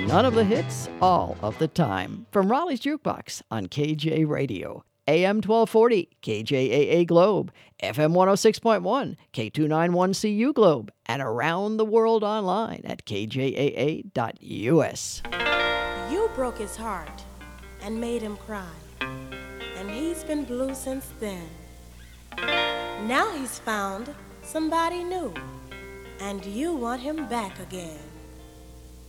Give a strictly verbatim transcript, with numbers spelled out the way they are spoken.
None of the hits, all of the time. From Raleigh's Jukebox on K J Radio. A M twelve forty, K J A A Globe, F M one oh six point one, K two ninety-one C U Globe, and around the world online at K J A A dot U S. You broke his heart and made him cry, and he's been blue since then. Now he's found somebody new, and you want him back again.